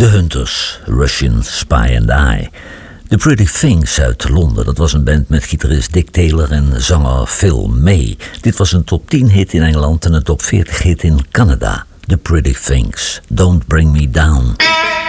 The Hunters, Russian Spy and I. The Pretty Things uit Londen, dat was een band met gitarist Dick Taylor en zanger Phil May. Dit was een top 10 hit in Engeland en een top 40 hit in Canada. The Pretty Things, Don't Bring Me Down.